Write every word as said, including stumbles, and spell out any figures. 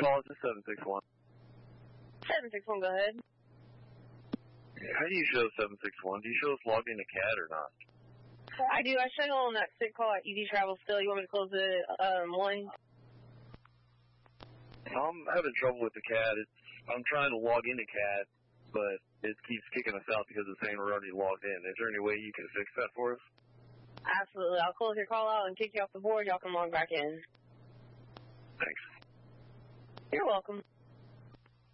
Call us at seven six one. seven six one, go ahead. How do you show seven six one? Do you show us logged into C A D or not? I do. I show you on that sick call at Easy Travel still. You want me to close it um, one? I'm having trouble with the C A D. It's, I'm trying to log into C A D, but it keeps kicking us out because it's saying we're already logged in. Is there any way you can fix that for us? Absolutely. I'll close your call out and kick you off the board. Y'all can log back in. Thanks. You're welcome.